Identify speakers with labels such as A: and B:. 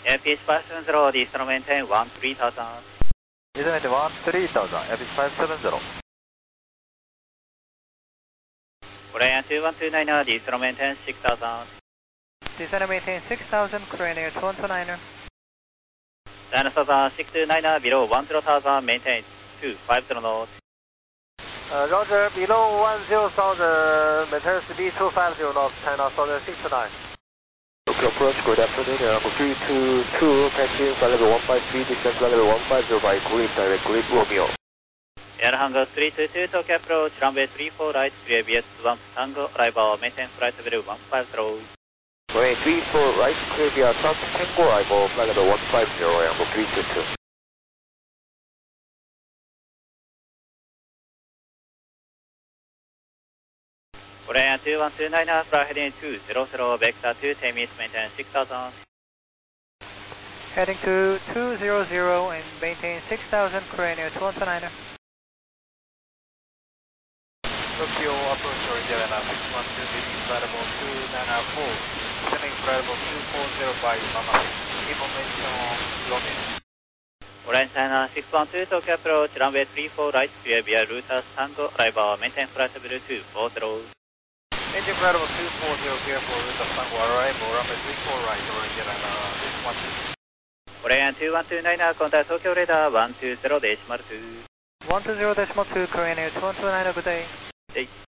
A: Airfish 570, distance maintain 13,000.
B: Distance 13,000, Airfish 570.
A: Korean 2129er, distance maintain 6,000.
C: Descend maintain 6,000, Korean Air 2129er.
A: Dinosaur 629er, below 10,000, maintain 250 knots.
B: Roger, below 10,000, maintain speed 250 knots, China Southern 629.
D: Okay, approach, good afternoon, Aircraft 322, taxiing flight level 153, descent flight level 150 by green, direct green Romeo.
A: Air Hangar 322, Tokyo approach, runway 34 right, clear BS1 Tango, arrival, maintain flight level 150.
D: Runway 34 right, clear via South Tango, arrival, flight level 150, Aircraft 322.
A: Korean 2129er, fly heading 200, vector 2, 10 minutes, maintain 6,000.
C: Heading to 200 and maintain 6,000, Korean Air 2129er.
B: Tokyo approach, Roger, 612, leading flight level 294, descending flight level 240 by Mama, information Romeo.
A: Orange China 612, Tokyo approach, runway 34 right, clear via Rutas Tango, arrival, maintain flight level 240.
B: Engine flight level 240, clear for Rutas Tango, arrival, runway 34 right, Roger, 612.
A: Korean 2129er, contact Tokyo radar 120.2.
C: 120.2, Korean Air 2129er, good day.
A: Hey.